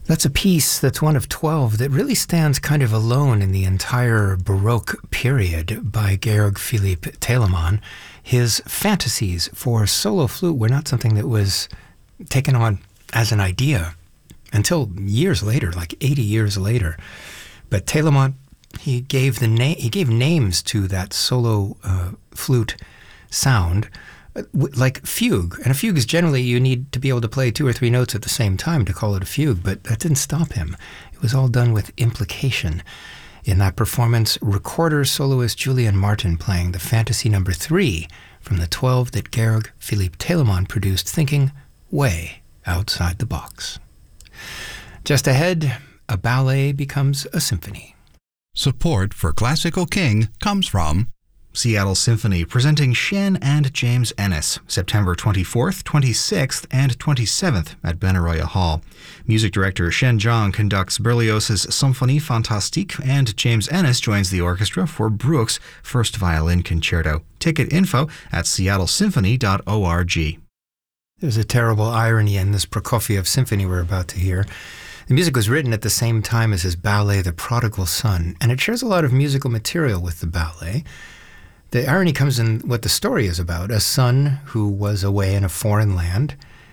That's a piece that's one of 12 that really stands kind of alone in the entire Baroque period by Georg Philipp Telemann. His fantasies for solo flute were not something that was taken on as an idea until years later, like 80 years later. But Telemann, he gave names to that solo flute sound, like fugue. And a fugue is generally you need to be able to play 2 or 3 notes at the same time to call it a fugue, but that didn't stop him. It was all done with implication. In that performance, recorder soloist Julian Martin playing the Fantasy No. 3 from the 12 that Georg Philipp Telemann produced, thinking way outside the box. Just ahead, a ballet becomes a symphony. Support for Classical King comes from Seattle Symphony, presenting Shen and James Ennis, September 24th, 26th, and 27th at Benaroya Hall. Music director Shen Zhang conducts Berlioz's Symphonie Fantastique, and James Ennis joins the orchestra for Bruch's First Violin Concerto. Ticket info at seattlesymphony.org. There's a terrible irony in this Prokofiev symphony we're about to hear. The music was written at the same time as his ballet, The Prodigal Son, and it shares a lot of musical material with the ballet. The irony comes in what the story is about: a son who was away in a foreign land,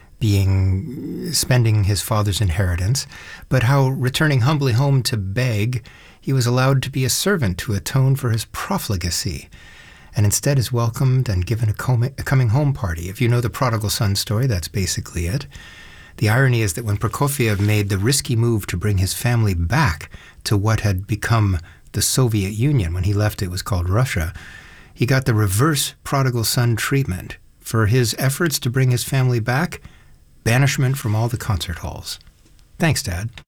spending his father's inheritance, but how, returning humbly home to beg, he was allowed to be a servant to atone for his profligacy, and instead is welcomed and given a coming home party. If you know the Prodigal Son story, that's basically it. The irony is that when Prokofiev made the risky move to bring his family back to what had become the Soviet Union, when he left it was called Russia, he got the reverse Prodigal Son treatment. For his efforts to bring his family back, banishment from all the concert halls. Thanks, Dad.